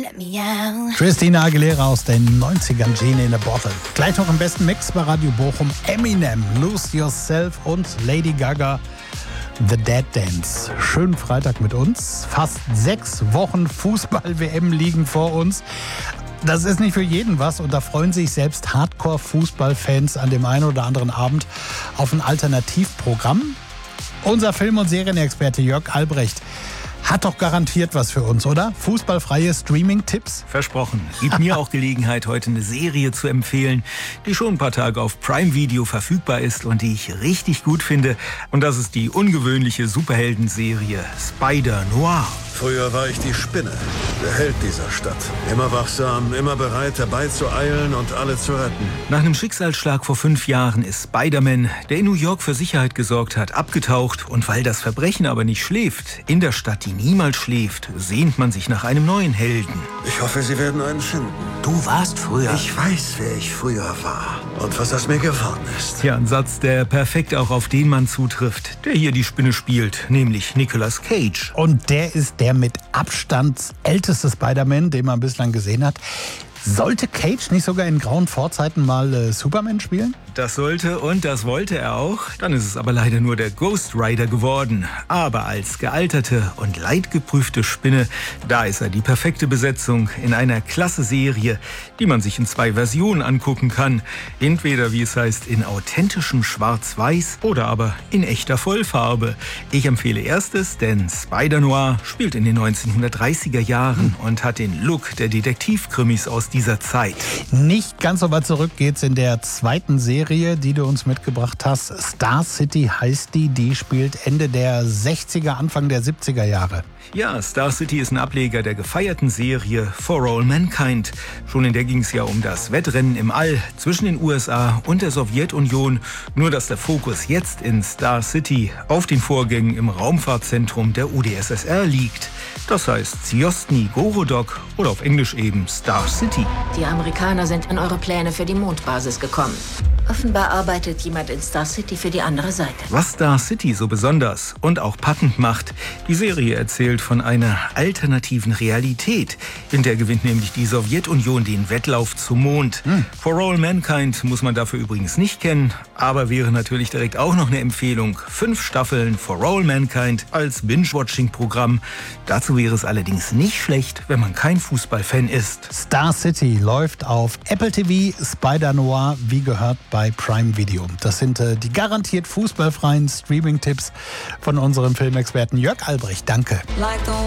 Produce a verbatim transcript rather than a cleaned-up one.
let me out. Christina Aguilera aus den neunzigern, Genie in a Bottle. Gleich noch im besten Mix bei Radio Bochum. Eminem, Lose Yourself und Lady Gaga, The Dead Dance. Schönen Freitag mit uns. Fast sechs Wochen Fußball-W M liegen vor uns. Das ist nicht für jeden was und da freuen sich selbst Hardcore-Fußballfans an dem einen oder anderen Abend auf ein Alternativprogramm. Unser Film- und Serienexperte Jörg Albrecht hat doch garantiert was für uns, oder? Fußballfreie Streaming-Tipps? Versprochen. Gibt mir auch Gelegenheit, heute eine Serie zu empfehlen, die schon ein paar Tage auf Prime Video verfügbar ist und die ich richtig gut finde. Und das ist die ungewöhnliche Superheldenserie Spider-Noir. Früher war ich die Spinne, der Held dieser Stadt. Immer wachsam, immer bereit, herbeizueilen und alle zu retten. Nach einem Schicksalsschlag vor fünf Jahren ist Spider-Man, der in New York für Sicherheit gesorgt hat, abgetaucht. Und weil das Verbrechen aber nicht schläft, in der Stadt, die niemals schläft, sehnt man sich nach einem neuen Helden. Ich hoffe, Sie werden einen finden. Du warst früher. Ich weiß, wer ich früher war und was aus mir geworden ist. Ja, ein Satz, der perfekt auch auf den Mann zutrifft, der hier die Spinne spielt, nämlich Nicolas Cage. Und der ist der mit Abstand älteste Spider-Man, den man bislang gesehen hat. Sollte Cage nicht sogar in grauen Vorzeiten mal äh, Superman spielen? Das sollte und das wollte er auch. Dann ist es aber leider nur der Ghost Rider geworden. Aber als gealterte und leidgeprüfte Spinne, da ist er die perfekte Besetzung in einer klasse Serie, die man sich in zwei Versionen angucken kann. Entweder, wie es heißt, in authentischem Schwarz-Weiß oder aber in echter Vollfarbe. Ich empfehle erstes, denn Spider-Noir spielt in den neunzehnhundertdreißiger Jahren und hat den Look der Detektivkrimis aus dieser Zeit. Nicht ganz so weit zurück geht's in der zweiten Serie, die du uns mitgebracht hast. Star City heißt die. Die spielt Ende der sechziger, Anfang der siebziger Jahre. Ja, Star City ist ein Ableger der gefeierten Serie For All Mankind. Schon in der ging es ja um das Wettrennen im All zwischen den U S A und der Sowjetunion. Nur dass der Fokus jetzt in Star City auf den Vorgängen im Raumfahrtzentrum der U d S S R liegt. Das heißt Zwjostny Gorodok oder auf Englisch eben Star City. Die Amerikaner sind in eure Pläne für die Mondbasis gekommen. Offenbar arbeitet jemand in Star City für die andere Seite. Was Star City so besonders und auch packend macht, die Serie erzählt von einer alternativen Realität. In der gewinnt nämlich die Sowjetunion den Wettlauf zum Mond. Hm. For All Mankind muss man dafür übrigens nicht kennen, aber wäre natürlich direkt auch noch eine Empfehlung. Fünf Staffeln For All Mankind als Binge-Watching-Programm. Dazu wäre es allerdings nicht schlecht, wenn man kein Fußballfan ist. Star City läuft auf Apple T V, Spider-Noir, wie gehört, bei Prime Video. Das sind äh, die garantiert fußballfreien Streaming-Tipps von unserem Filmexperten Jörg Albrecht. Danke.